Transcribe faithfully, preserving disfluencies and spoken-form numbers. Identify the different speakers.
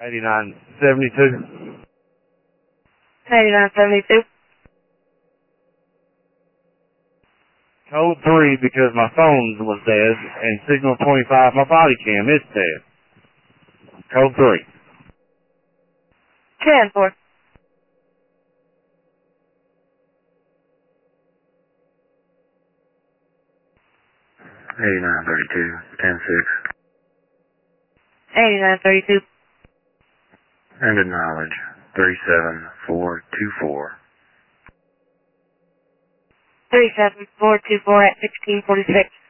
Speaker 1: eighty-nine seventy-two.
Speaker 2: eighty-nine seventy-two.
Speaker 1: Code three because my phone was dead, and signal twenty-five, my body cam is dead. Code three.
Speaker 2: ten four.
Speaker 3: eighty-nine thirty-two, ten six.
Speaker 2: eighty-nine thirty-two.
Speaker 3: Ended knowledge, three seven four two four.
Speaker 2: three seven four two four at sixteen forty-six.